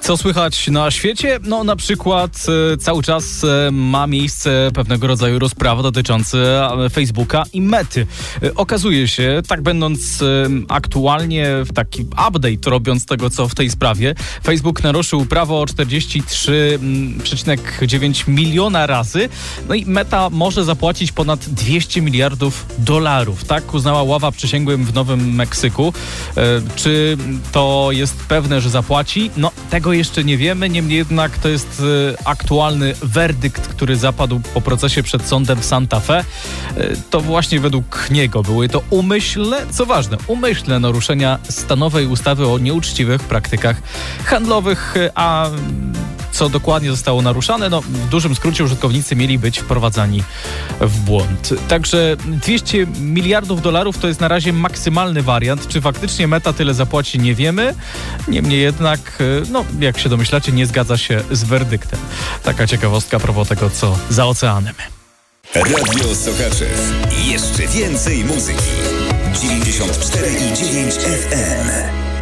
Co słychać na świecie? No na przykład cały czas ma miejsce pewnego rodzaju rozprawa dotycząca Facebooka i Mety. Okazuje się, tak będąc aktualnie w taki update robiąc tego, co w tej sprawie, Facebook naruszył prawo o 43,9 miliona razy. No i Meta może zapłacić ponad 200 miliardów dolarów. Tak uznała ława przysięgłym w Nowym Meksyku. Czy to jest pewne, że zapłaci? No tego jeszcze nie wiemy, niemniej jednak to jest aktualny werdykt, który zapadł po procesie przed sądem w Santa Fe. To właśnie według niego były to umyślne naruszenia stanowej ustawy o nieuczciwych praktykach handlowych, a co dokładnie zostało naruszane? No, w dużym skrócie użytkownicy mieli być wprowadzani w błąd. Także 200 miliardów dolarów to jest na razie maksymalny wariant. Czy faktycznie Meta tyle zapłaci, nie wiemy. Niemniej jednak, no, jak się domyślacie, nie zgadza się z werdyktem. Taka ciekawostka a propos tego, co za oceanem. Radio Sochaczew. Jeszcze więcej muzyki. 94,9 FM.